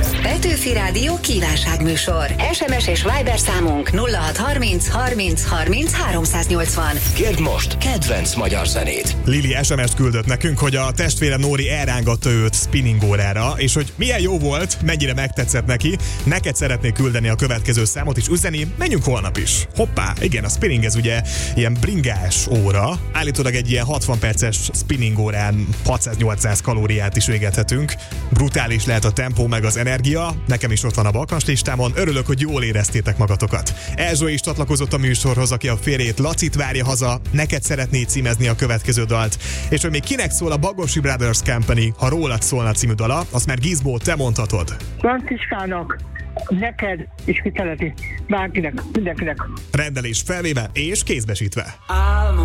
Petőfi Rádió kívánságműsor. SMS és Viber számunk 0630 30 30 380. Kérd most kedvenc magyar zenét. Lili SMS-t küldött nekünk, hogy a testvére Nóri elrángatta őt spinning órára, és hogy milyen jó volt, mennyire megtetszett neki. Neked szeretnék küldeni a következő számot is üzeni, menjünk holnap is. Hoppá, igen, a spinning ez ugye ilyen bringás óra. Állítólag egy ilyen 60 perces spinning órán 600-800 kalóriát is végethetünk. Brutális lehet a tempó meg az energia. Nekem is ott van a bakancslistámon. Örülök, hogy jól éreztétek magatokat. Elzsó is csatlakozott a műsorhoz, aki a férjét Lacit várja haza. Neked szeretné címezni a következő dalt. És hogy még kinek szól a Bagosi Brothers Company, ha rólad szólna című dala, azt már Gizmo, te mondhatod. Franciskának, neked és ki szereti, bárkinek, mindenkinek. Rendelés felvéve és kézbesítve.